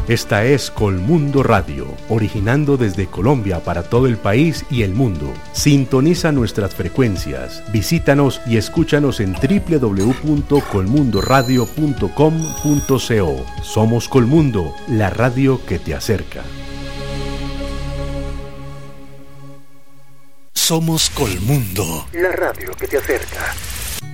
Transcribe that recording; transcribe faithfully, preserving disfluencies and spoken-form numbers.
Esta es Colmundo Radio, originando desde Colombia para todo el país y el mundo. Sintoniza nuestras frecuencias, visítanos y escúchanos en doble u doble u doble u punto colmundo radio punto com punto co. Somos Colmundo, la radio que te acerca. Somos Colmundo, la radio que te acerca.